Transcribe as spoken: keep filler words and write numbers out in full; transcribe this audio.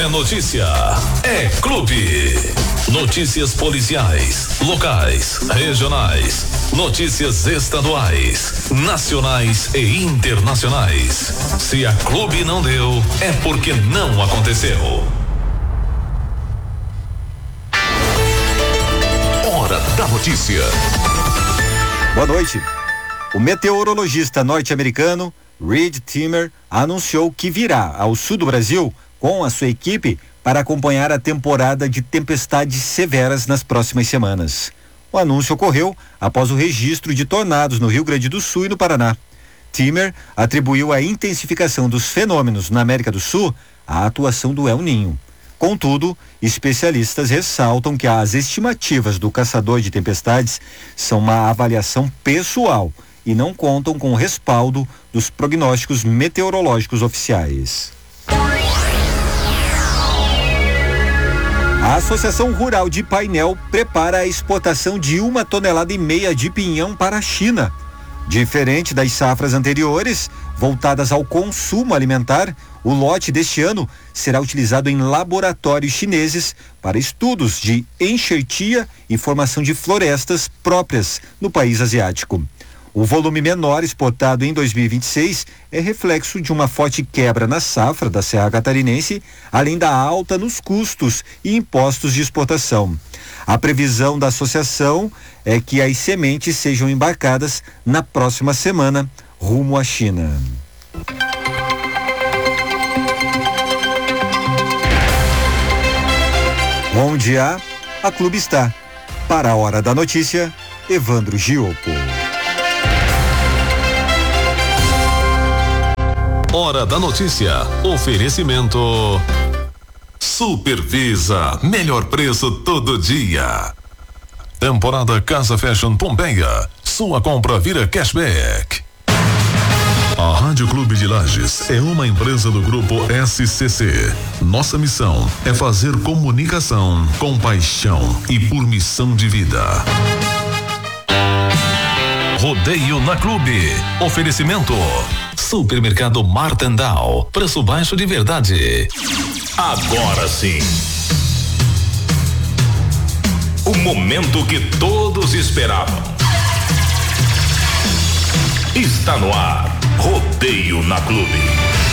notícia, é clube. Notícias policiais, locais, regionais, notícias estaduais, nacionais e internacionais. Se a Clube não deu, é porque não aconteceu. Hora da notícia. Boa noite. O meteorologista norte-americano Reed Timmer anunciou que virá ao sul do Brasil com a sua equipe para acompanhar a temporada de tempestades severas nas próximas semanas. O anúncio ocorreu após o registro de tornados no Rio Grande do Sul e no Paraná. Timmer atribuiu a intensificação dos fenômenos na América do Sul à atuação do El Niño. Contudo, especialistas ressaltam que as estimativas do caçador de tempestades são uma avaliação pessoal e não contam com o respaldo dos prognósticos meteorológicos oficiais. A Associação Rural de Painel prepara a exportação de uma tonelada e meia de pinhão para a China. Diferente das safras anteriores, voltadas ao consumo alimentar, o lote deste ano será utilizado em laboratórios chineses para estudos de enxertia e formação de florestas próprias no país asiático. O volume menor exportado em dois mil e vinte e seis é reflexo de uma forte quebra na safra da Serra Catarinense, além da alta nos custos e impostos de exportação. A previsão da associação é que as sementes sejam embarcadas na próxima semana rumo à China. Onde há, a Clube está. Para a Hora da Notícia, Evandro Giopo. Hora da Notícia. Oferecimento Supervisa, melhor preço todo dia. Temporada Casa Fashion Pompeia. Sua compra vira cashback. A Rádio Clube de Lages é uma empresa do grupo S C C. Nossa missão é fazer comunicação com paixão e por missão de vida. Rodeio na Clube. Oferecimento Supermercado Martendal. Preço baixo de verdade. Agora sim. O momento que todos esperavam. Está no ar. Rodeio na Clube.